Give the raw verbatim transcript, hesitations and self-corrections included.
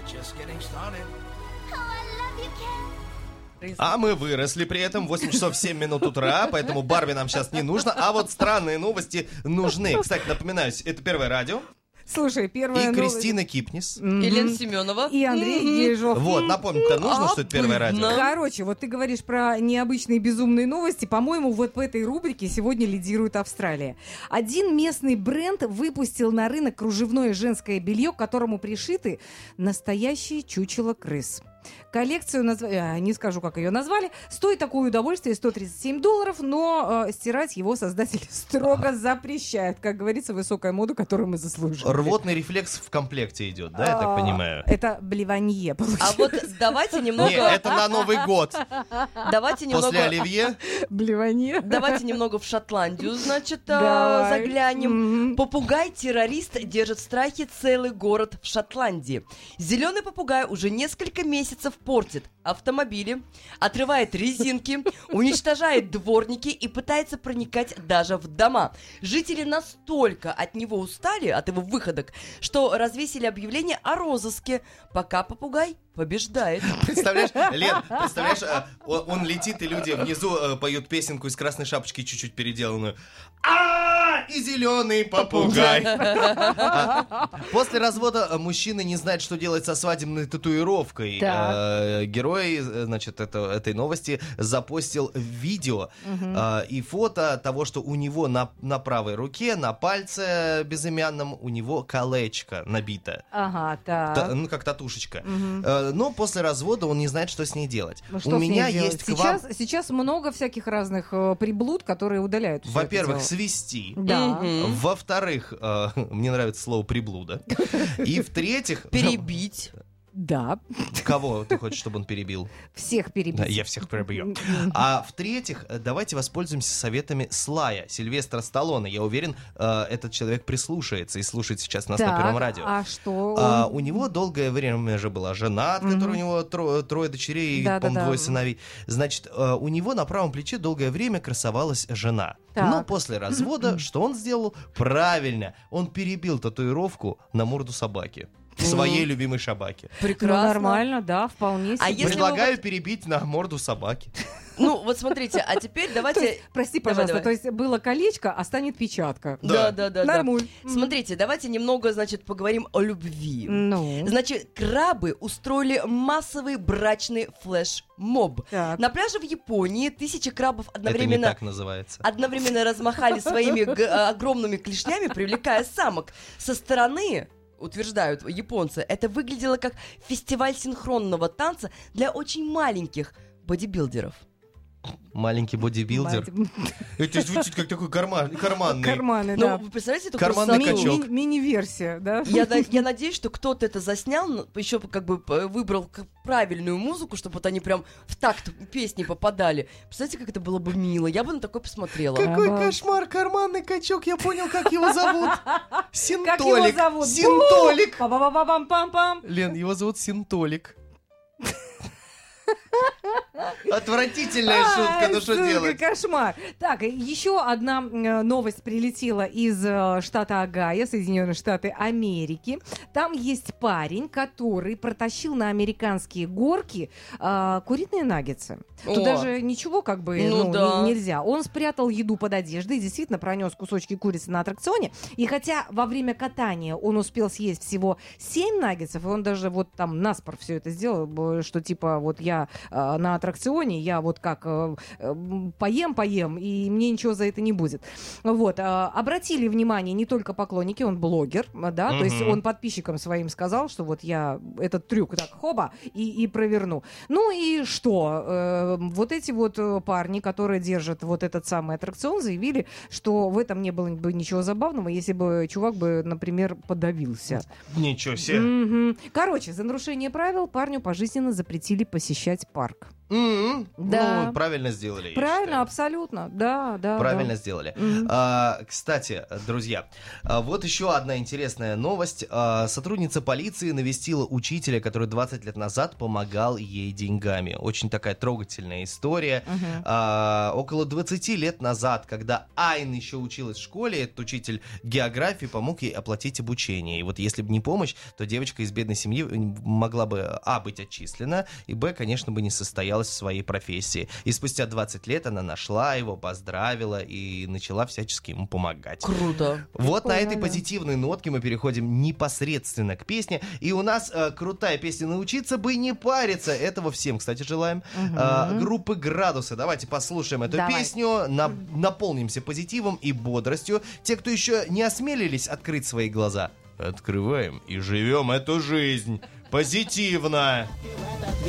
А мы выросли при этом, восемь часов семь минут утра, поэтому Барби нам сейчас не нужно, а вот странные новости нужны. Кстати, напоминаю, это Первое радио. Слушай, первая И новость... Кристина Кипнис. Mm-hmm. И Лена Семенова. И Андрей mm-hmm. Ежов. Вот, напомнить-то нужно, что это Первое радио? Короче, вот ты говоришь про необычные безумные новости. По-моему, вот в этой рубрике сегодня лидирует Австралия. Один местный бренд выпустил на рынок кружевное женское белье, к которому пришиты настоящие чучела крыс. Коллекцию, назв... а, не скажу, как ее назвали, стоит такое удовольствие сто тридцать семь долларов, но э, стирать его создатели строго запрещают. Как говорится, высокая мода, которую мы заслужили. Рвотный рефлекс в комплекте идет, да, я так понимаю? Это блеванье получается. А вот давайте немного... Нет, это на Новый год. Давайте немного... После оливье? Блеванье. Давайте немного в Шотландию, значит, заглянем. Попугай-террорист держит в страхе целый город в Шотландии. Зеленый попугай уже несколько месяцев портит автомобили, отрывает резинки, уничтожает дворники и пытается проникать даже в дома. Жители настолько от него устали, от его выходок, что развесили объявление о розыске, пока попугай побеждает. Представляешь, Лен, представляешь, он, он летит, и люди внизу э, поют песенку из «Красной шапочки», чуть-чуть переделанную. А и зеленый попугай. После развода мужчина не знает, что делать со свадебной татуировкой. Герой, значит, этой новости запостил видео и фото того, что у него на правой руке, на пальце безымянном, у него колечко набито. Ага, так. Ну, как татушечка. Но после развода он не знает, что с ней делать. Ну, что у меня делать? есть сейчас, к вам... сейчас много всяких разных э, приблуд, которые удаляют. Во-первых, свести. Да. Угу. Во-вторых, э, мне нравится слово приблуда. И в-третьих... Перебить. Да. Кого ты хочешь, чтобы он перебил? Всех перебить. Да, я всех перебью. А в-третьих, давайте воспользуемся советами Слая, Сильвестра Сталлоне. Я уверен, этот человек прислушается и слушает сейчас нас так, на Первом радио. А что? А, у него долгое время же была жена, от которой у него тро- трое дочерей и, да, по-моему, да, двое да. сыновей. Значит, у него на правом плече долгое время красовалась жена. Так. Но после развода, что он сделал? Правильно, он перебил татуировку на морду собаки. Своей любимой собаки. Прекрасно. Ну, нормально, да, вполне себе. А если Предлагаю вот... перебить на морду собаки. Ну, вот смотрите, а теперь давайте... То есть, прости, Давай, пожалуйста, давай. то есть было колечко, а станет печатка. Да, да, да. Нормуль. да. Смотрите, давайте немного, значит, поговорим о любви. Ну. Значит, крабы устроили массовый брачный флеш-моб. Так. На пляже в Японии тысячи крабов одновременно... Это не так называется. Одновременно размахали своими г- огромными клешнями, привлекая самок. Со стороны... утверждают японцы, это выглядело как фестиваль синхронного танца для очень маленьких бодибилдеров. Маленький бодибилдер. Это звучит как такой карман, карманный. Карманы, Ну, да. вы представляете, эту Карманный красоту? качок. Ми- Мини-версия, да? Я, на- я надеюсь, что кто-то это заснял, но еще как бы п- выбрал к- правильную музыку, чтобы вот они прям в такт песни попадали. Представляете, как это было бы мило? Я бы на такое посмотрела. Какой Ага. кошмар, карманный качок, я понял, как его зовут. Синтолик. Как его зовут? Синтолик. Па-па-па-пам-пам-пам. Лен, его зовут Синтолик. Отвратительная шутка, ну что Ай, сука, делать? Кошмар. Так, еще одна э, новость прилетела из э, штата Огайо, Соединенные Штаты Америки. Там есть парень, который протащил на американские горки э, куриные наггетсы. Тут О. даже ничего как бы Ну ну, да. не- нельзя. Он спрятал еду под одеждой и действительно пронес кусочки курицы на аттракционе. И хотя во время катания он успел съесть всего семь наггетсов, и он даже вот там наспор все это сделал, б- что типа вот я э, на аттракционе, я вот как э, э, поем, поем, и мне ничего за это не будет. Вот. э, обратили внимание не только поклонники, он блогер, э, да, то есть Мгм. он подписчикам своим сказал, что вот я этот трюк так хоба и, и проверну. Ну и что? Э, вот эти вот э, парни, которые держат вот этот самый аттракцион, заявили, что в этом не было бы ничего забавного, если бы чувак бы, например, подавился. Ничего себе. Мгм. Короче, за нарушение правил парню пожизненно запретили посещать парк. М-м, Да. Ну, правильно сделали. я Правильно, считаю. абсолютно. Да, да. Правильно да. сделали. Мгм. А, кстати, друзья, а, вот еще одна интересная новость. А, сотрудница полиции навестила учителя, который двадцать лет назад помогал ей деньгами. Очень такая трогательная история. Мгм. А, около двадцати лет назад, когда Айн еще училась в школе, этот учитель географии помог ей оплатить обучение. И вот если бы не помощь, то девочка из бедной семьи могла бы, а, быть отчислена, и, б, конечно, бы не состоялась в своей профессии. И спустя двадцать лет она нашла его, поздравила и начала всячески ему помогать. Круто. Вот на Прикольно, этой да. позитивной нотке мы переходим непосредственно к песне. И у нас э, крутая песня «Научиться бы не париться». Этого всем, кстати, желаем. Мгм. Э, группы «Градусы». Давайте послушаем эту Давай. песню, на- наполнимся позитивом и бодростью. Те, кто еще не осмелились открыть свои глаза, открываем и живем эту жизнь позитивно.